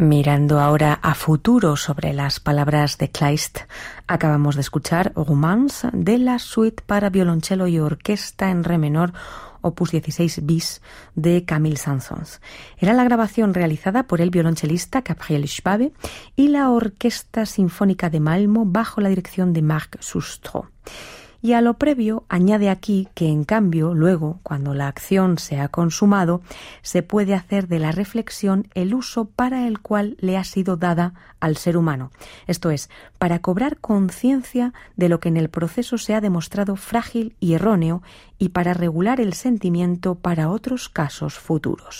Mirando ahora a futuro sobre las palabras de Kleist, acabamos de escuchar Romance de la suite para violonchelo y orquesta en re menor, opus 16 bis de Camille Saint-Saëns. Era la grabación realizada por el violonchelista Gabriel Schwabe y la Orquesta Sinfónica de Malmö bajo la dirección de Marc Sustro. Y a lo previo añade aquí que, en cambio, luego, cuando la acción se ha consumado, se puede hacer de la reflexión el uso para el cual le ha sido dada al ser humano. Esto es, para cobrar conciencia de lo que en el proceso se ha demostrado frágil y erróneo y para regular el sentimiento para otros casos futuros.